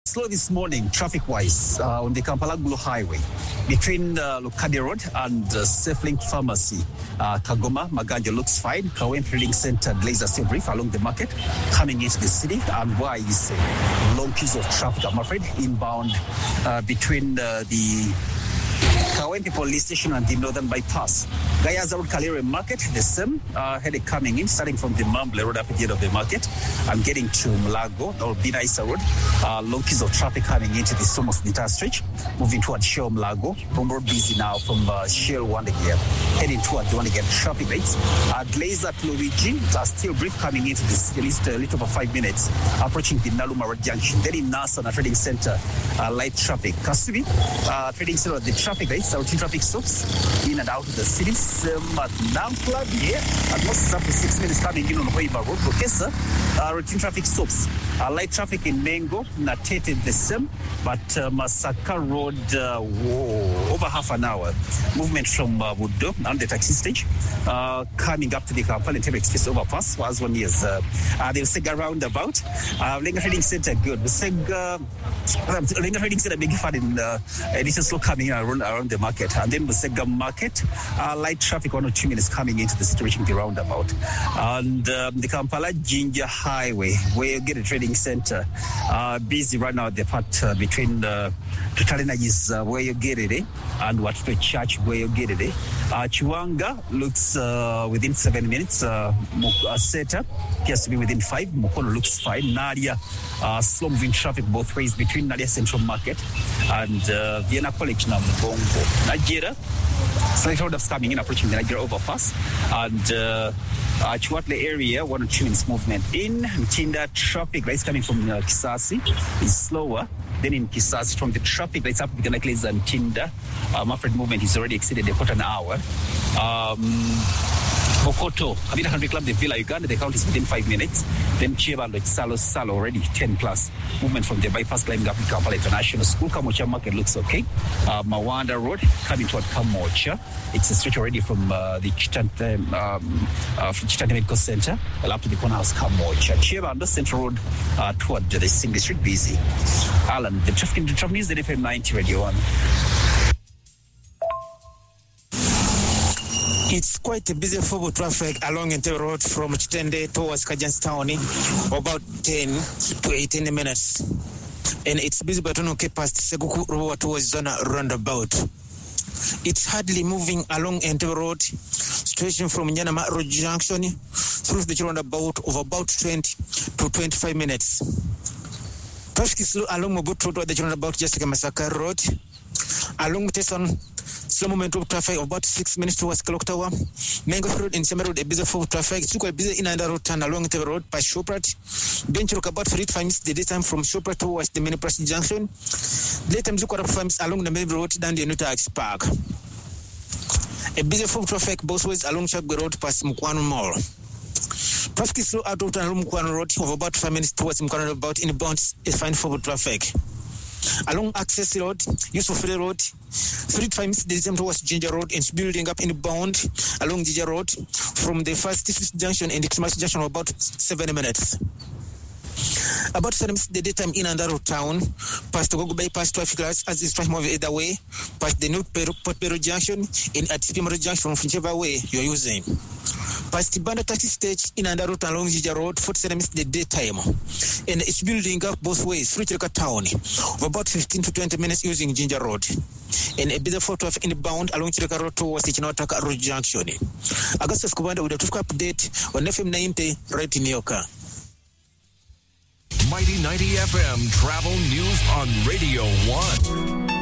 Slow this morning, traffic-wise, on the Kampala-Gulu Highway between Lukadi Road and SafeLink Pharmacy. Kagoma, Maganja looks fine. Kawen Trading Center delays are still brief along the market coming into the city. And why is long queues of traffic, I'm afraid, inbound between the Kawempe Police Station and the Northern Bypass. Gayaza Road, Kalere Market, the same headache coming in, starting from the Mamble Road up at the end of the market and getting to Mulago or Binaisa Road. Long queues of traffic coming into the almost the entire stretch, moving toward Shell Mulago. More busy now from Shell Wandegear, heading toward the Wandegear traffic lights. Delays at Luigi are still brief coming into the city, at least a little over 5 minutes, approaching the Naluma Road Junction. Then in Nasa Trading Center, light traffic. Kasubi Trading Center, the traffic lights, routine traffic stops in and out of the city. At Nampla here, at most up to 6 minutes coming in on Waiba Road. Bokesa, routine traffic stops. Light traffic in Mengo, Natete the same, but Masaka Road, over half an hour. Movement from Budo and the taxi stage, coming up to the Kampala Entebbe Express overpass, was 1 years. The Sega roundabout, Lenga Trading Center, good. Sega Trading Center, big fun in edition slow coming around the market. And then the Sega market, light traffic 1 or 2 minutes coming into the city, reaching the roundabout. And the Kampala Ginger Highway, where you get a trading center, busy right now at the part between Tutalina is where you get it, and what's the church where you get it. Chiwanga looks within 7 minutes. Seta appears to be within 5. Mukono looks fine. Nadia, slow moving traffic both ways between Nadia Central Market and Vienna College now Mbongo. Nigeria, slight road of coming in, approaching the Nigeria overpass, and Chwatle area, 1 or 2 minutes movement in. Mtinda traffic lights coming from Kisasi is slower. Then in Kisasi, from the traffic lights up with the necklace and Mtinda, Manfred movement is already exceeded a quarter an hour. Bokoto, Kabila Country Club, the Villa Uganda, the count is within 5 minutes. Then Chiebalo, Salo already 10 plus. Movement from the bypass climbing up to Kampala International School. Kamocha Market looks okay. Mawanda Road coming toward Kamocha. It's a stretch already from the Chitante Medical Center up to the corner house Kamocha. Chiebalo, Central Road toward the Sing District, busy. Alan, the traffic news, the FM 90 Radio 1. It's quite a busy forward traffic along Entebbe Road from Chitende towards Kajanstown, about 10 to 18 minutes. And it's busy but okay past Seguku Road towards Zona roundabout. It's hardly moving along Entebbe Road, stretching from Nyanama Road Junction through the roundabout of about 20 to 25 minutes. Traffic is slow along Mobutu Road, the roundabout just like Masaka Road. Along Tesson, slow movement of traffic of about 6 minutes towards Clock Tower. Mango Road and Summer Road, a busy full traffic. It's quite busy in and out turn along the road by Shoprat. Bench Rock about 3 times the daytime from Shoprat towards the Mini Press Junction. Daytime look at times along the main road down the Nutax Park. A busy full traffic both ways along Chagbe Road past Mukwano Mall. Traffic is slow out of town along Mukwano Road of about 5 minutes towards Mukwano about inbound is fine forward traffic. Along Access Road, Yusuf Road, 3 times the same towards Ginger Road and building up inbound along Ginger Road from the first district junction and the Christmas junction about 7 minutes. About 7 minutes the daytime in and out of town, past the Gogo bypass traffic lights as it's traffic moving either way, past the new Port Peru junction and at Primary junction from whichever way you're using. Past the Banda taxi stage in and out along Ginger Road, 47 minutes the daytime. And it's building up both ways through Chilka Town of about 15 to 20 minutes using Ginger Road. And a bit of photo of inbound along Chilka Road towards the Chinotaka Road Junction. Augustus Kubanda with a traffic update on FM 90 right in Yoka. Mighty 90 FM Travel News on Radio 1.